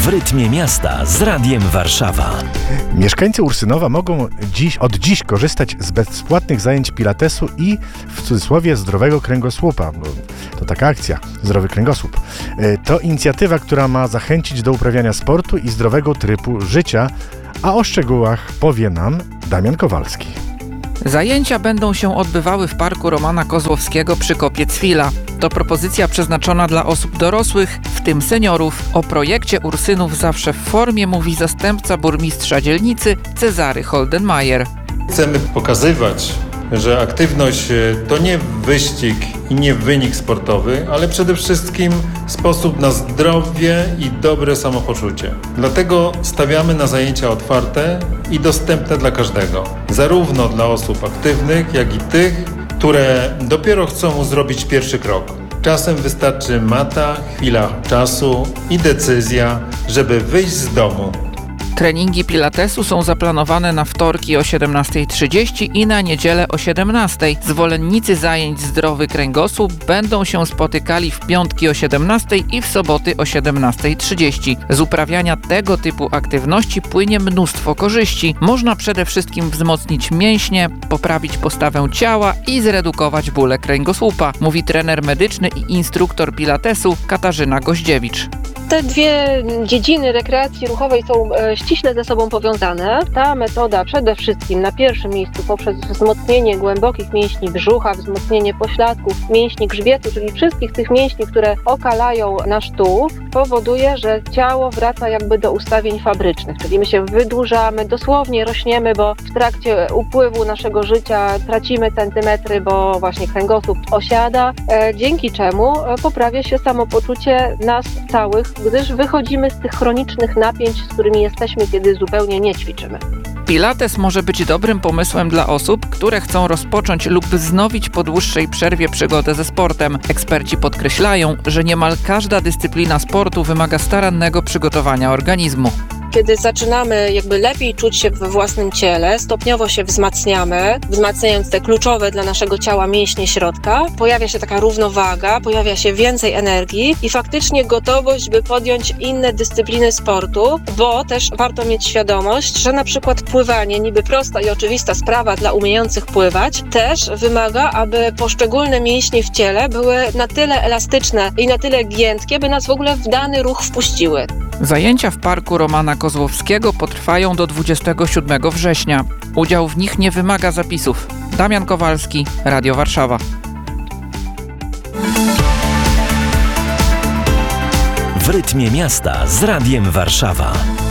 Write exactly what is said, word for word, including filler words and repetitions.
W rytmie miasta z Radiem Warszawa. Mieszkańcy Ursynowa mogą dziś, od dziś korzystać z bezpłatnych zajęć pilatesu i w cudzysłowie zdrowego kręgosłupa. To taka akcja, Zdrowy Kręgosłup. To inicjatywa, która ma zachęcić do uprawiania sportu i zdrowego trybu życia, a o szczegółach powie nam Damian Kowalski. Zajęcia będą się odbywały w Parku Romana Kozłowskiego przy Kopiec-Wila. To propozycja przeznaczona dla osób dorosłych, w tym seniorów. O projekcie Ursynów zawsze w formie mówi zastępca burmistrza dzielnicy Cezary Holdenmajer. Chcemy pokazywać, że aktywność to nie wyścig i nie wynik sportowy, ale przede wszystkim sposób na zdrowie i dobre samopoczucie. Dlatego stawiamy na zajęcia otwarte i dostępne dla każdego. Zarówno dla osób aktywnych, jak i tych, które dopiero chcą zrobić pierwszy krok. Czasem wystarczy mata, chwila czasu i decyzja, żeby wyjść z domu. Treningi pilatesu są zaplanowane na wtorki o siedemnasta trzydzieści i na niedzielę o siedemnasta. Zwolennicy zajęć Zdrowy Kręgosłup będą się spotykali w piątki o siedemnasta i w soboty o siedemnasta trzydzieści. Z uprawiania tego typu aktywności płynie mnóstwo korzyści. Można przede wszystkim wzmocnić mięśnie, poprawić postawę ciała i zredukować bóle kręgosłupa, mówi trener medyczny i instruktor pilatesu Katarzyna Goździewicz. Te dwie dziedziny rekreacji ruchowej są ściśle ze sobą powiązane. Ta metoda przede wszystkim na pierwszym miejscu poprzez wzmocnienie głębokich mięśni brzucha, wzmocnienie pośladków, mięśni grzbietu, czyli wszystkich tych mięśni, które okalają nasz tułów, powoduje, że ciało wraca jakby do ustawień fabrycznych, czyli my się wydłużamy, dosłownie rośniemy, bo w trakcie upływu naszego życia tracimy centymetry, bo właśnie kręgosłup osiada, dzięki czemu poprawia się samopoczucie nas całych, gdyż wychodzimy z tych chronicznych napięć, z którymi jesteśmy, kiedy zupełnie nie ćwiczymy. Pilates może być dobrym pomysłem dla osób, które chcą rozpocząć lub wznowić po dłuższej przerwie przygodę ze sportem. Eksperci podkreślają, że niemal każda dyscyplina sportu wymaga starannego przygotowania organizmu. Kiedy zaczynamy jakby lepiej czuć się we własnym ciele, stopniowo się wzmacniamy, wzmacniając te kluczowe dla naszego ciała mięśnie środka, pojawia się taka równowaga, pojawia się więcej energii i faktycznie gotowość, by podjąć inne dyscypliny sportu, bo też warto mieć świadomość, że na przykład pływanie, niby prosta i oczywista sprawa dla umiejących pływać, też wymaga, aby poszczególne mięśnie w ciele były na tyle elastyczne i na tyle giętkie, by nas w ogóle w dany ruch wpuściły. Zajęcia w Parku Romana Kozłowskiego potrwają do dwudziestego siódmego września. Udział w nich nie wymaga zapisów. Damian Kowalski, Radio Warszawa. W rytmie miasta z Radiem Warszawa.